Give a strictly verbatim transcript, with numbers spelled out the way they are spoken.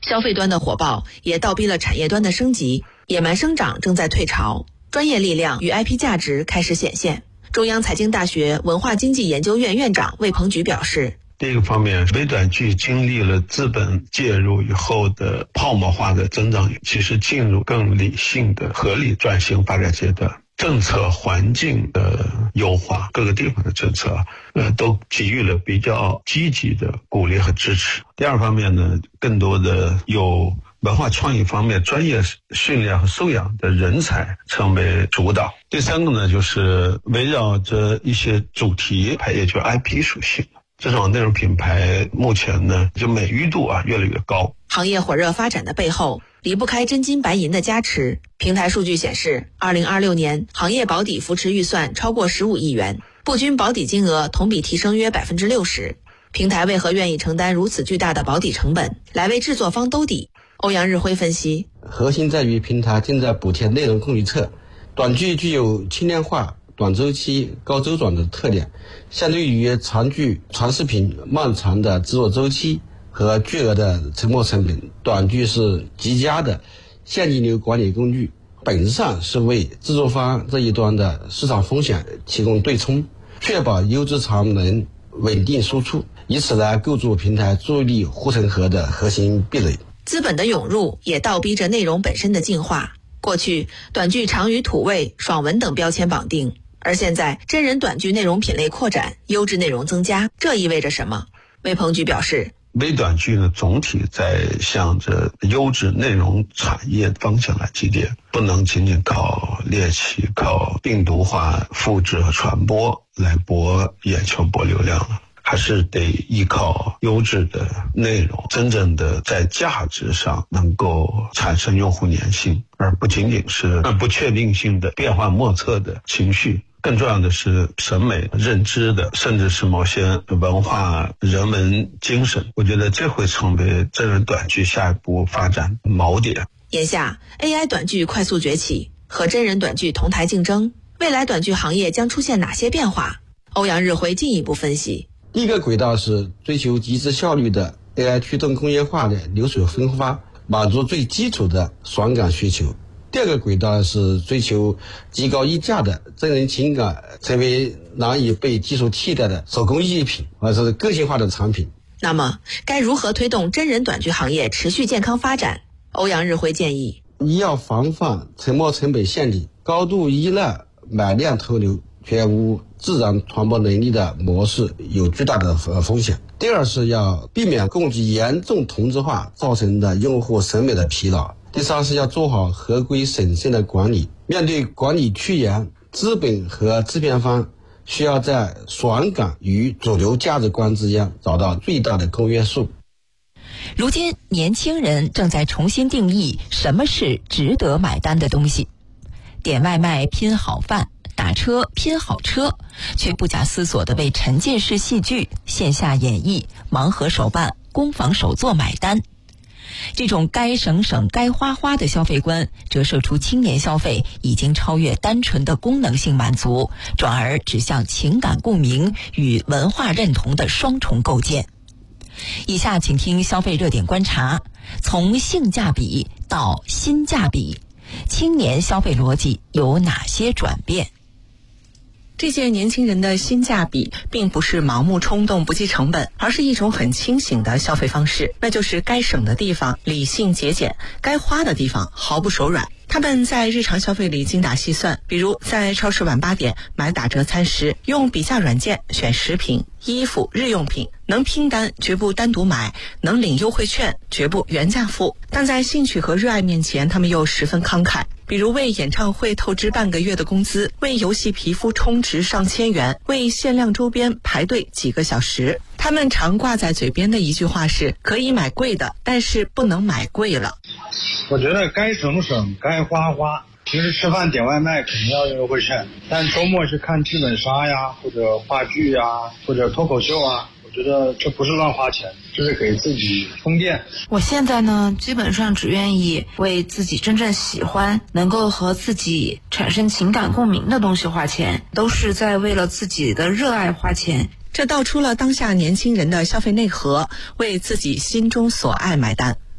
消费端的火爆也倒逼了产业端的升级，野蛮生长正在退潮，专业力量与 I P 价值开始显现。中央财经大学文化经济研究院院长魏鹏举表示， 第一个方面，微短剧经历了资本介入以后的泡沫化的增长，其实进入更理性的合理转型发展阶段。政策环境的优化，各个地方的政策呃，都给予了比较积极的鼓励和支持。第二方面呢，更多的有文化创意方面专业训练和素养的人才成为主导。第三个呢，就是围绕着一些主题，也就是 I P 属性，这种内容品牌目前呢，就美誉度啊越来越高。 行业火热发展的背后，离不开真金白银的加持。平台数据显示，二零二六年行业保底扶持预算超过十五亿元，不均保底金额同比提升约百分之六十。平台为何愿意承担如此巨大的保底成本，来为制作方兜底？欧阳日辉分析， 核心在于平台正在补贴内容供给侧，短剧具有轻量化、短周期、高周转的特点，相对于长剧、长视频漫长的制作周期和巨额的沉没成本，短剧是极佳的现金流管理工具，本质上是为制作方这一端的市场风险提供对冲，确保优质产能稳定输出，以此来构筑平台注意力护城河的核心壁垒。 资本的涌入也倒逼着内容本身的进化。过去短剧常与土味、爽文等标签绑定，而现在真人短剧内容品类扩展，优质内容增加，这意味着什么？魏鹏举表示， 微短剧呢，总体在向着优质内容产业方向来积淀，不能仅仅靠猎奇、靠病毒化复制和传播来博眼球、博流量了，还是得依靠优质的内容，真正的在价值上能够产生用户粘性，而不仅仅是不确定性的变幻莫测的情绪。更重要的是审美认知的，甚至是某些文化人文精神，我觉得这会成为真人短剧下一步发展锚点。 眼下 A I 短剧快速崛起，和真人短剧同台竞争，未来短剧行业将出现哪些变化？欧阳日辉进一步分析， 第一个轨道是追求极致效率的 A I 驱动工业化的流水分发，满足最基础的爽感需求。第二个轨道是追求极高溢价的真人情感，成为难以被技术替代的手工艺品，或者是个性化的产品。 那么该如何推动真人短剧行业持续健康发展？欧阳日辉建议， 一要防范沉没成本陷阱，高度依赖买量投流却无自然传播能力的模式有巨大的风险。第二是要避免供给严重同质化造成的用户审美的疲劳。第三是要做好合规审慎的管理，面对管理趋严，资本和制片方需要在爽感与主流价值观之间找到最大的公约数。 如今年轻人正在重新定义什么是值得买单的东西，点外卖拼好饭，打车拼好车，却不假思索地为沉浸式戏剧、线下演绎、盲盒手办、工坊手作买单。这种该省省该花花的消费观，折射出青年消费已经超越单纯的功能性满足，转而指向情感共鸣与文化认同的双重构建。以下请听消费热点观察，从性价比到新价比，青年消费逻辑有哪些转变？ 这届年轻人的新价比并不是盲目冲动不计成本，而是一种很清醒的消费方式，那就是该省的地方理性节俭，该花的地方毫不手软。他们在日常消费里精打细算，比如在超市晚八点买打折餐时，用比价软件选食品、衣服、日用品，能拼单绝不单独买，能领优惠券绝不原价付。但在兴趣和热爱面前，他们又十分慷慨，比如为演唱会透支半个月的工资，为游戏皮肤充值上千元，为限量周边排队几个小时。他们常挂在嘴边的一句话是，可以买贵的，但是不能买贵了。 我觉得该省省，该花花。平时吃饭点外卖肯定要用优惠券，但周末去看剧本杀呀，或者话剧呀，或者脱口秀啊，我觉得这不是乱花钱，这是给自己充电。 我现在呢，基本上只愿意为自己真正喜欢、能够和自己产生情感共鸣的东西花钱，都是在为了自己的热爱花钱。 这道出了当下年轻人的消费内核，为自己心中所爱买单。